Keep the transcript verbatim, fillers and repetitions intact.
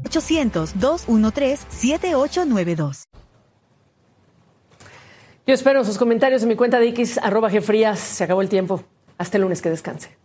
ochocientos, dos uno tres, siete ocho nueve dos. Yo espero sus comentarios en mi cuenta de X, arroba Gfrías. Se acabó el tiempo. Hasta el lunes, que descanse.